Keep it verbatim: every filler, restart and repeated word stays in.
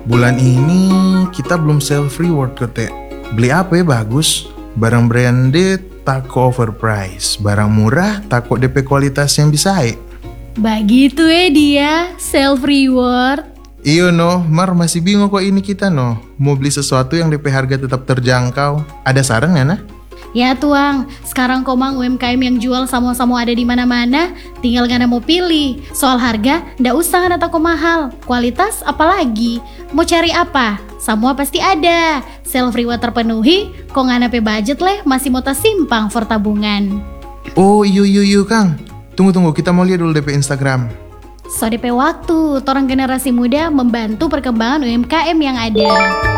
Bulan ini kita belum self reward kete. Beli apa ya bagus? Barang branded, tako overprice. Barang murah, tako D P kualitas yang bisa eh. Begitu ya dia, self reward. Iyo no, Mar masih bingung kok ini kita no. Mau beli sesuatu yang D P harga tetap terjangkau. Ada saran ya nah? Ya tuang, sekarang komang U M K M yang jual sama-sama ada di mana-mana, tinggal ngana mau pilih. Soal harga, ndak usah ngana tako mahal. Kualitas apalagi? Mau cari apa? Semua pasti ada. Self reward terpenuhi, kok ngana pe budget leh masih mau simpang for tabungan. Oh iyo iyo iyo Kang. Tunggu tunggu, kita mau lihat dulu D P Instagram. So D P waktu, orang generasi muda membantu perkembangan U M K M yang ada.